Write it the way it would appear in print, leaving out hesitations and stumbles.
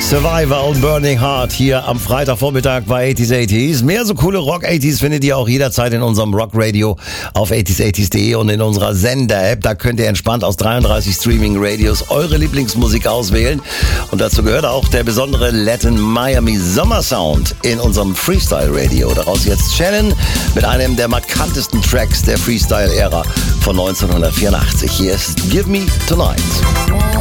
Survival Burning Heart hier am Freitagvormittag bei 80s. Mehr so coole Rock-80s findet ihr auch jederzeit in unserem Rock-Radio auf 80s80s.de und in unserer Sender-App. Da könnt ihr entspannt aus 33 Streaming-Radios eure Lieblingsmusik auswählen. Und dazu gehört auch der besondere Latin Miami Sommersound in unserem Freestyle-Radio. Daraus jetzt Shannon mit einem der markantesten Tracks der Freestyle-Ära von 1984. Hier ist Give Me Tonight.